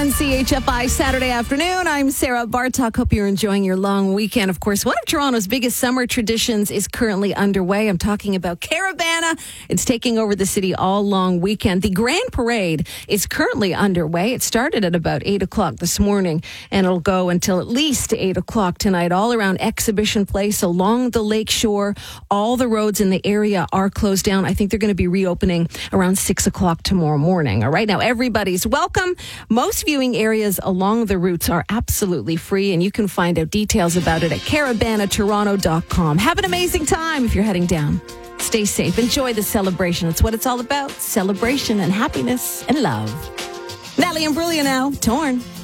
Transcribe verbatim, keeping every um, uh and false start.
on C H F I Saturday afternoon. I'm Sarah Bartok. Hope you're enjoying your long weekend. Of course, one of Toronto's biggest summer traditions is currently underway. I'm talking about Caribana. It's taking over the city all long weekend. The Grand Parade is currently underway. It started at about eight o'clock this morning, and it'll go until at least eight o'clock tonight, all around Exhibition Place, along the lake shore. All the roads in the area are closed down. I think they're going to be reopening around six o'clock tomorrow morning. All right, now everybody's welcome. Most viewing areas along the routes are absolutely free, and you can find out details about it at caribana toronto dot com. Have an amazing time if you're heading down. Stay safe. Enjoy the celebration. It's what it's all about. Celebration and happiness and love. Natalie Imbruglia now. Torn.